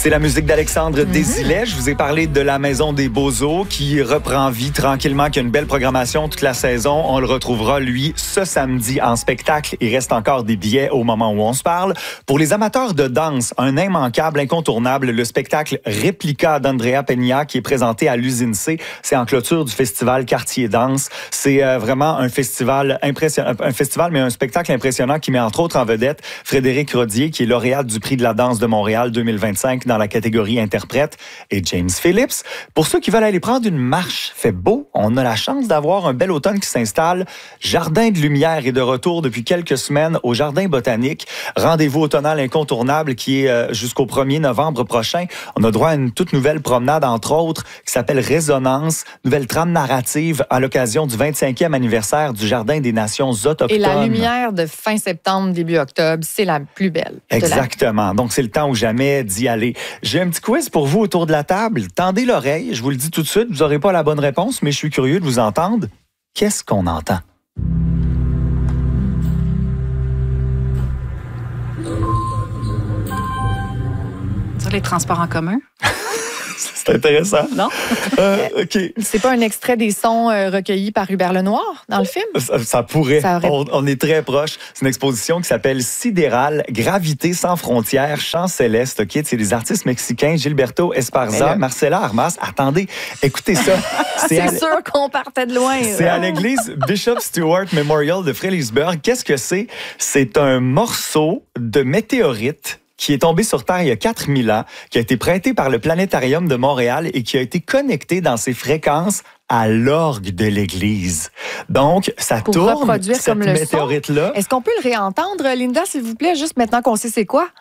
C'est la musique d'Alexandre Desilets. Je vous ai parlé de la Maison des Beaux-Eaux qui reprend vie tranquillement, qui a une belle programmation toute la saison. On le retrouvera, lui, ce samedi en spectacle. Il reste encore des billets au moment où on se parle. Pour les amateurs de danse, un immanquable, incontournable, le spectacle Réplica d'Andrea Peña qui est présenté à l'Usine C. C'est en clôture du festival Quartier Danse. C'est vraiment un festival impressionnant, mais un spectacle impressionnant qui met entre autres en vedette Frédéric Rodier, qui est lauréat du Prix de la danse de Montréal 2025 dans la catégorie interprète, et James Phillips. Pour ceux qui veulent aller prendre une marche, fait beau, on a la chance d'avoir un bel automne qui s'installe. Jardin de lumière est de retour depuis quelques semaines au Jardin botanique. Rendez-vous automnal incontournable qui est jusqu'au 1er novembre prochain. On a droit à une toute nouvelle promenade, entre autres, qui s'appelle Résonance, nouvelle trame narrative à l'occasion du 25e anniversaire du Jardin des Nations autochtones. Et la lumière de fin septembre, début octobre, c'est la plus belle. Exactement. Donc, c'est le temps ou jamais d'y aller. J'ai un petit quiz pour vous autour de la table. Tendez l'oreille. Je vous le dis tout de suite. Vous n'aurez pas la bonne réponse, mais je suis curieux de vous entendre. Qu'est-ce qu'on entend? Sur les transports en commun? C'est intéressant. Non? OK. C'est pas un extrait des sons recueillis par Hubert Lenoir dans le film? Ça pourrait. Ça aurait... On est très proche. C'est une exposition qui s'appelle Sidéral, Gravité sans frontières, Chant céleste. OK? C'est des artistes mexicains, Gilberto Esparza, Marcela Armas. Attendez, écoutez ça. C'est sûr qu'on partait de loin. C'est à l'église Bishop Stewart Memorial de Fredericksburg. Qu'est-ce que c'est? C'est un morceau de météorite qui est tombé sur Terre il y a 4000 ans, qui a été prêté par le Planétarium de Montréal et qui a été connecté dans ses fréquences à l'orgue de l'église. Donc, ça pour tourne, reproduire cette comme le météorite-là. Est-ce qu'on peut le réentendre, Linda, s'il vous plaît, juste maintenant qu'on sait c'est quoi?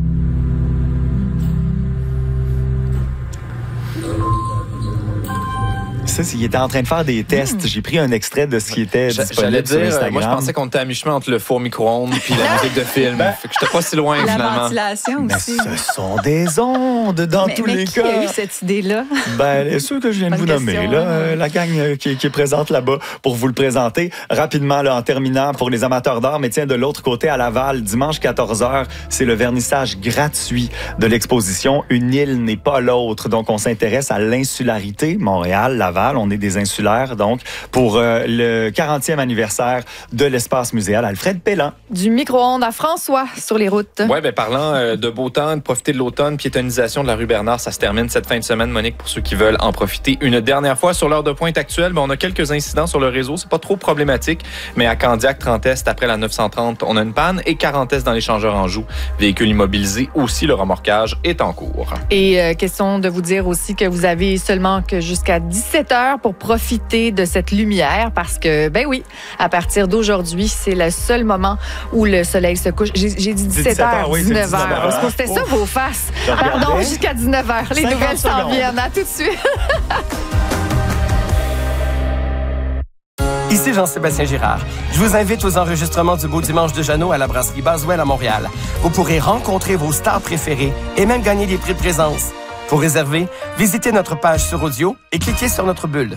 Ça, il était en train de faire des tests. J'ai pris un extrait de ce qui était disponible sur Instagram. Moi, je pensais qu'on était à mi-chemin entre le four micro-ondes puis la musique de film. Fait que j'étais pas si loin, la finalement. ventilation aussi. Mais ce sont des ondes dans tous les cas. Mais qui a eu cette idée-là? Ceux que je viens de vous nommer, là, la gang qui est présente là-bas pour vous le présenter. Rapidement, là, en terminant, pour les amateurs d'art, mais tiens, de l'autre côté, à Laval, dimanche 14h, c'est le vernissage gratuit de l'exposition « Une île n'est pas l'autre ». Donc, on s'intéresse à l'insularité, Montréal, Laval. On est des insulaires, donc, pour le 40e anniversaire de l'espace muséal Alfred Pellan. Du micro-ondes à François sur les routes. Oui, parlant de beau temps, de profiter de l'automne, piétonisation de la rue Bernard, ça se termine cette fin de semaine, Monique, pour ceux qui veulent en profiter une dernière fois. Sur l'heure de pointe actuelle, on a quelques incidents sur le réseau, c'est pas trop problématique, mais à Candiac, 30 Est, après la 930, on a une panne, et 40 Est dans l'échangeur Anjou. Véhicule immobilisé aussi, le remorquage est en cours. Et question de vous dire aussi que vous avez seulement que jusqu'à 17h pour profiter de cette lumière parce que, ben oui, à partir d'aujourd'hui, c'est le seul moment où le soleil se couche. J'ai dit 17h, oui, 19h. C'était ça vos faces. Pardon, jusqu'à 19h. Les nouvelles s'en viennent. À tout de suite. Ici Jean-Sébastien Girard. Je vous invite aux enregistrements du Beau Dimanche de Jeannot à la brasserie Baswell à Montréal. Vous pourrez rencontrer vos stars préférées et même gagner des prix de présence. Pour réserver, visitez notre page sur audio et cliquez sur notre bulle.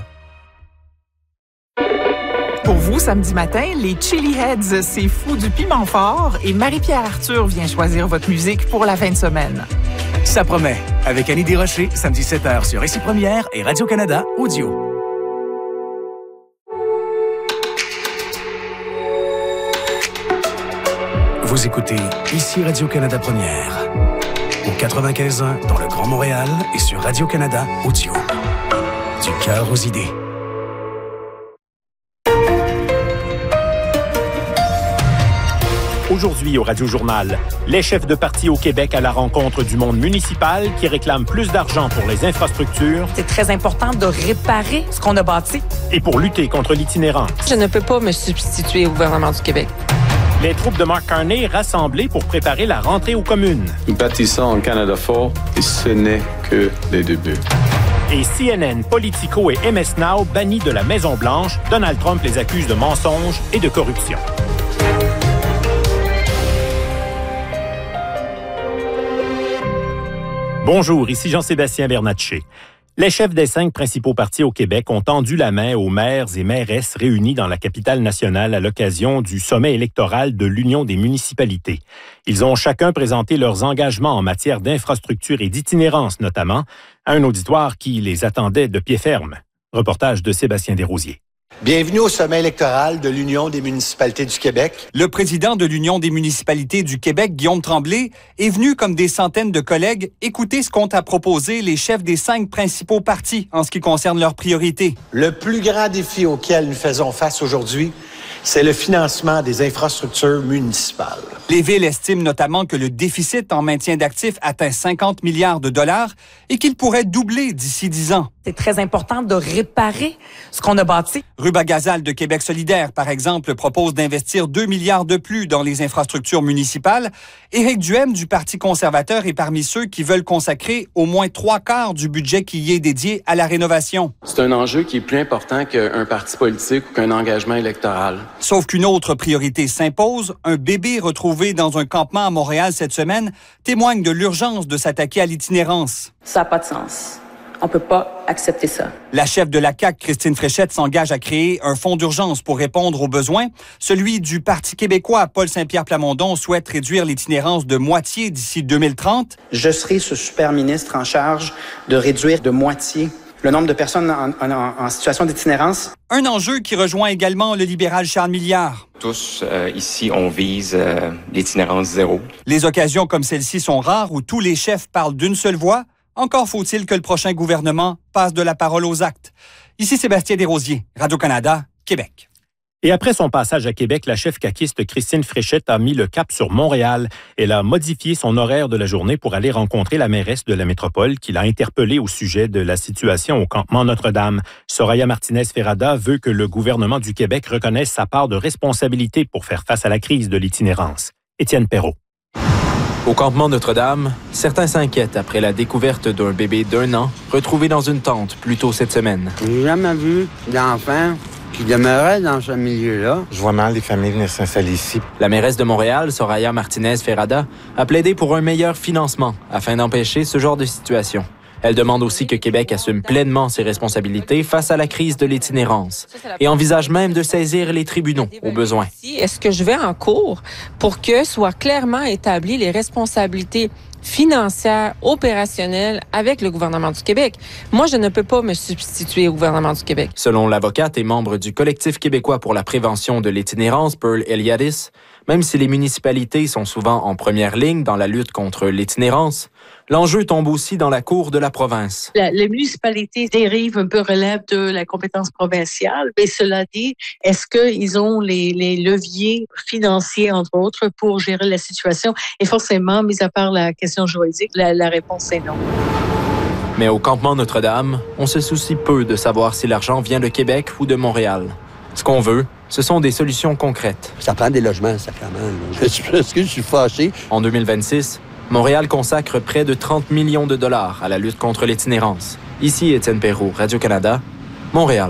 Pour vous, samedi matin, les Chili Heads, c'est fou du piment fort et Marie-Pierre Arthur vient choisir votre musique pour la fin de semaine. Ça promet. Avec Annie Desrochers, samedi 7h sur Ici Première et Radio-Canada Audio. Vous écoutez Ici Radio-Canada Première. Au 95.1 dans le Grand Montréal et sur Radio-Canada Audio. Du cœur aux idées. Aujourd'hui au Radio-Journal, les chefs de parti au Québec à la rencontre du monde municipal qui réclament plus d'argent pour les infrastructures. C'est très important de réparer ce qu'on a bâti. Et pour lutter contre l'itinérance. Je ne peux pas me substituer au gouvernement du Québec. Les troupes de Mark Carney rassemblées pour préparer la rentrée aux communes. Nous bâtissons un Canada fort et ce n'est que le début. Et CNN, Politico et MS Now bannis de la Maison-Blanche. Donald Trump les accuse de mensonges et de corruption. Bonjour, ici Jean-Sébastien Bernatchez. Les chefs des 5 principaux partis au Québec ont tendu la main aux maires et mairesses réunis dans la capitale nationale à l'occasion du sommet électoral de l'Union des municipalités. Ils ont chacun présenté leurs engagements en matière d'infrastructure et d'itinérance notamment, à un auditoire qui les attendait de pied ferme. Reportage de Sébastien Desrosiers. Bienvenue au sommet électoral de l'Union des municipalités du Québec. Le président de l'Union des municipalités du Québec, Guillaume Tremblay, est venu comme des centaines de collègues écouter ce qu'ont à proposer les chefs des 5 principaux partis en ce qui concerne leurs priorités. Le plus grand défi auquel nous faisons face aujourd'hui, c'est le financement des infrastructures municipales. Les villes estiment notamment que le déficit en maintien d'actifs atteint 50 milliards de dollars et qu'il pourrait doubler d'ici 10 ans. C'est très important de réparer ce qu'on a bâti. Ruba Gazal de Québec solidaire, par exemple, propose d'investir 2 milliards de plus dans les infrastructures municipales. Éric Duhem du Parti conservateur est parmi ceux qui veulent consacrer au moins 3/4 du budget qui y est dédié à la rénovation. C'est un enjeu qui est plus important qu'un parti politique ou qu'un engagement électoral. Sauf qu'une autre priorité s'impose. Un bébé retrouvé dans un campement à Montréal cette semaine témoigne de l'urgence de s'attaquer à l'itinérance. Ça n'a pas de sens. On ne peut pas accepter ça. La chef de la CAQ, Christine Fréchette, s'engage à créer un fonds d'urgence pour répondre aux besoins. Celui du Parti québécois, Paul Saint-Pierre Plamondon, souhaite réduire l'itinérance de moitié d'ici 2030. Je serai ce super ministre en charge de réduire de moitié le nombre de personnes en situation d'itinérance. Un enjeu qui rejoint également le libéral Charles Milliard. Tous, ici, on vise l'itinérance zéro. Les occasions comme celle-ci sont rares où tous les chefs parlent d'une seule voix. Encore faut-il que le prochain gouvernement passe de la parole aux actes. Ici Sébastien Desrosiers, Radio-Canada, Québec. Et après son passage à Québec, la chef caquiste Christine Fréchette a mis le cap sur Montréal. Elle a modifié son horaire de la journée pour aller rencontrer la mairesse de la métropole qui l'a interpellée au sujet de la situation au campement Notre-Dame. Soraya Martinez-Ferrada veut que le gouvernement du Québec reconnaisse sa part de responsabilité pour faire face à la crise de l'itinérance. Étienne Perrault. Au campement Notre-Dame, certains s'inquiètent après la découverte d'un bébé d'1 an retrouvé dans une tente plus tôt cette semaine. Je n'ai jamais vu d'enfant qui demeurait dans ce milieu-là. Je vois mal les familles venir s'installer ici. La mairesse de Montréal, Soraya Martinez-Ferrada, a plaidé pour un meilleur financement afin d'empêcher ce genre de situation. Elle demande aussi que Québec assume pleinement ses responsabilités face à la crise de l'itinérance et envisage même de saisir les tribunaux au besoin. Est-ce que je vais en cours pour que soient clairement établies les responsabilités financières, opérationnelles avec le gouvernement du Québec? Moi, je ne peux pas me substituer au gouvernement du Québec. Selon l'avocate et membre du Collectif québécois pour la prévention de l'itinérance, Pearl Eliadis, même si les municipalités sont souvent en première ligne dans la lutte contre l'itinérance, l'enjeu tombe aussi dans la cour de la province. Les municipalités dérivent un peu, relèvent de la compétence provinciale. Mais cela dit, est-ce qu'ils ont les leviers financiers, entre autres, pour gérer la situation? Et forcément, mis à part la question juridique, la réponse est non. Mais au campement Notre-Dame, on se soucie peu de savoir si l'argent vient de Québec ou de Montréal. Ce qu'on veut, ce sont des solutions concrètes. Ça prend des logements, sacrément. Est-ce que je suis fâché? En 2026, Montréal consacre près de 30 millions de dollars à la lutte contre l'itinérance. Ici, Étienne Perrault, Radio-Canada, Montréal.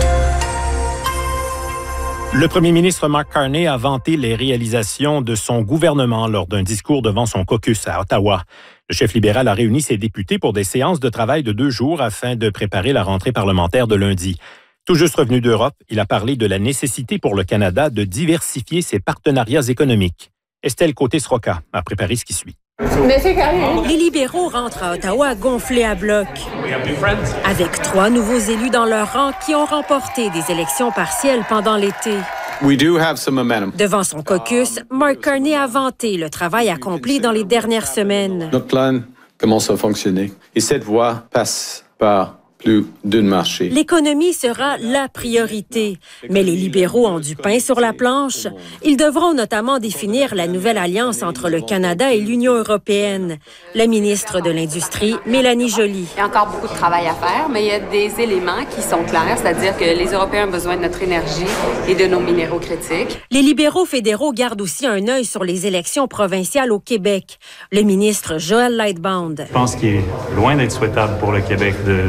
Le premier ministre Mark Carney a vanté les réalisations de son gouvernement lors d'un discours devant son caucus à Ottawa. Le chef libéral a réuni ses députés pour des séances de travail de 2 jours afin de préparer la rentrée parlementaire de lundi. Tout juste revenu d'Europe, il a parlé de la nécessité pour le Canada de diversifier ses partenariats économiques. Estelle Côté-Sroka a préparé ce qui suit. Les libéraux rentrent à Ottawa gonflés à bloc. Avec 3 nouveaux élus dans leur rang qui ont remporté des élections partielles pendant l'été. Devant son caucus, Mark Carney a vanté le travail accompli dans les dernières semaines. Notre plan commence à fonctionner et cette voie passe par plus d'un marché. L'économie sera la priorité, mais les libéraux ont du pain sur la planche. Ils devront notamment définir la nouvelle alliance entre le Canada et l'Union européenne. La ministre de l'Industrie, Mélanie Joly. Il y a encore beaucoup de travail à faire, mais il y a des éléments qui sont clairs, c'est-à-dire que les Européens ont besoin de notre énergie et de nos minéraux critiques. Les libéraux fédéraux gardent aussi un œil sur les élections provinciales au Québec. Le ministre Joël Lightbound. Je pense qu'il est loin d'être souhaitable pour le Québec de s'engager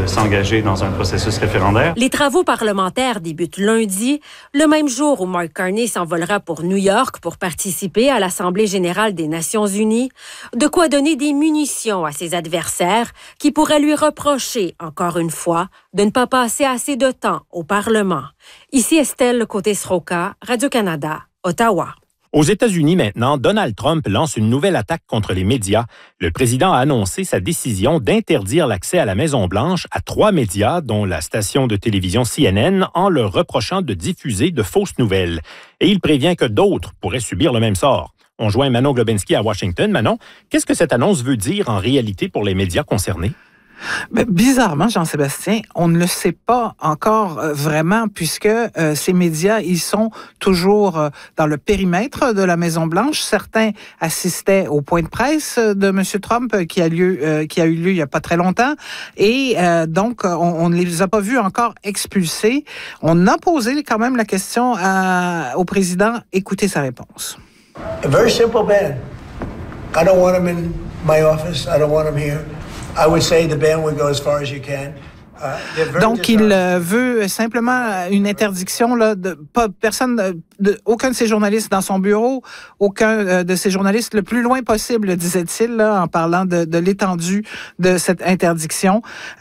engagé dans un processus référendaire. Les travaux parlementaires débutent lundi, le même jour où Mark Carney s'envolera pour New York pour participer à l'Assemblée générale des Nations unies. De quoi donner des munitions à ses adversaires qui pourraient lui reprocher, encore une fois, de ne pas passer assez de temps au Parlement. Ici Estelle Côté-Sroka, Radio-Canada, Ottawa. Aux États-Unis maintenant, Donald Trump lance une nouvelle attaque contre les médias. Le président a annoncé sa décision d'interdire l'accès à la Maison-Blanche à 3 médias, dont la station de télévision CNN, en leur reprochant de diffuser de fausses nouvelles. Et il prévient que d'autres pourraient subir le même sort. On joint Manon Globinski à Washington. Manon, qu'est-ce que cette annonce veut dire en réalité pour les médias concernés? Mais bizarrement, Jean-Sébastien, on ne le sait pas encore vraiment puisque ces médias, ils sont toujours dans le périmètre de la Maison-Blanche. Certains assistaient au point de presse de M. Trump qui a eu lieu il n'y a pas très longtemps et donc on ne les a pas vus encore expulsés. On a posé quand même la question au président. Écoutez sa réponse. A very simple ban. I don't want him in my office. I don't want him here. I would say the ban would go as far as you can. Donc, il veut simplement une interdiction là, de pas personne, aucun de ses journalistes dans son bureau, aucun de ses journalistes le plus loin possible, disait-il, là, en parlant de l'étendue de cette interdiction.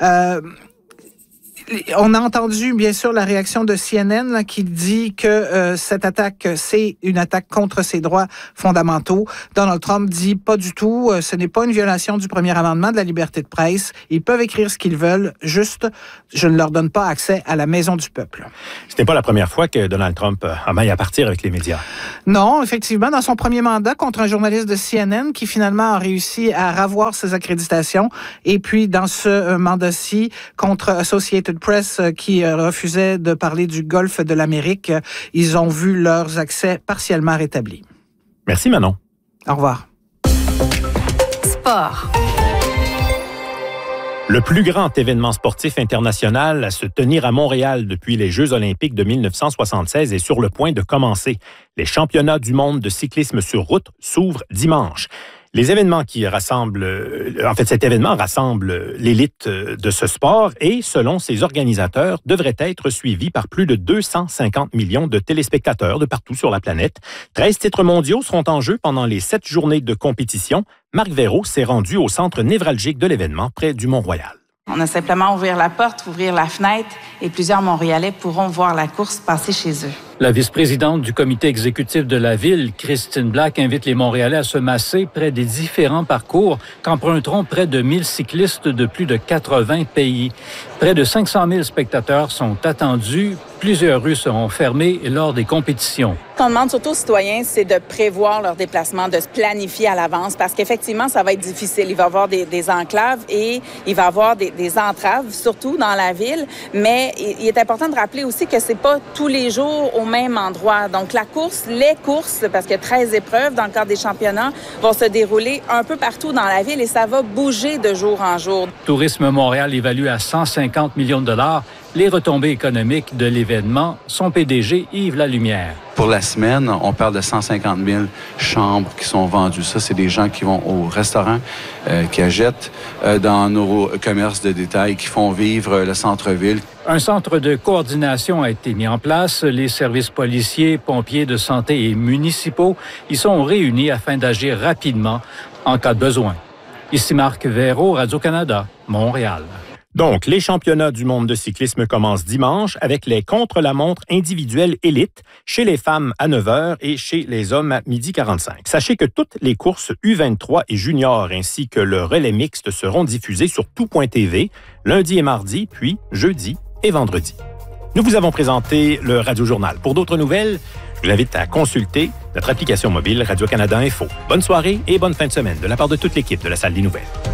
On a entendu, bien sûr, la réaction de CNN là, qui dit que cette attaque, c'est une attaque contre ses droits fondamentaux. Donald Trump dit pas du tout, ce n'est pas une violation du premier amendement de la liberté de presse. Ils peuvent écrire ce qu'ils veulent, juste, je ne leur donne pas accès à la maison du peuple. Ce n'est pas la première fois que Donald Trump a maille à partir avec les médias. Non, effectivement, dans son premier mandat contre un journaliste de CNN qui finalement a réussi à ravoir ses accréditations, et puis dans ce mandat-ci contre Associated Press qui refusait de parler du Golfe de l'Amérique, ils ont vu leurs accès partiellement rétablis. Merci Manon. Au revoir. Sport. Le plus grand événement sportif international à se tenir à Montréal depuis les Jeux olympiques de 1976 est sur le point de commencer. Les championnats du monde de cyclisme sur route s'ouvrent dimanche. Les événements qui rassemblent, cet événement rassemble l'élite de ce sport et, selon ses organisateurs, devrait être suivi par plus de 250 millions de téléspectateurs de partout sur la planète. 13 titres mondiaux seront en jeu pendant les 7 journées de compétition. Marc Veyraud s'est rendu au centre névralgique de l'événement près du Mont-Royal. On a simplement ouvert la porte, ouvrir la fenêtre et plusieurs Montréalais pourront voir la course passer chez eux. La vice-présidente du comité exécutif de la ville, Christine Black, invite les Montréalais à se masser près des différents parcours qu'emprunteront près de 1000 cyclistes de plus de 80 pays. Près de 500 000 spectateurs sont attendus. Plusieurs rues seront fermées lors des compétitions. Ce qu'on demande surtout aux citoyens, c'est de prévoir leur déplacement, de se planifier à l'avance parce qu'effectivement, ça va être difficile. Il va y avoir des enclaves et il va y avoir des entraves, surtout dans la ville. Mais il est important de rappeler aussi que c'est pas tous les jours au même endroit. Donc, les courses, parce qu'il y a 13 épreuves dans le cadre des championnats, vont se dérouler un peu partout dans la ville et ça va bouger de jour en jour. Tourisme Montréal évalue à 150 millions de dollars les retombées économiques de l'événement. Son PDG, Yves Lalumière. Pour la semaine, on parle de 150 000 chambres qui sont vendues. Ça, c'est des gens qui vont au restaurant, qui achètent dans nos commerces de détail, qui font vivre le centre-ville. Un centre de coordination a été mis en place. Les services policiers, pompiers de santé et municipaux y sont réunis afin d'agir rapidement en cas de besoin. Ici Marc Veyraud, Radio-Canada, Montréal. Donc, les championnats du monde de cyclisme commencent dimanche avec les contre-la-montre individuelles élites chez les femmes à 9h et chez les hommes à 12h45. Sachez que toutes les courses U23 et juniors ainsi que le relais mixte seront diffusées sur tout.tv lundi et mardi, puis jeudi et vendredi. Nous vous avons présenté le Radio-Journal. Pour d'autres nouvelles, je vous invite à consulter notre application mobile Radio-Canada Info. Bonne soirée et bonne fin de semaine de la part de toute l'équipe de la Salle des Nouvelles.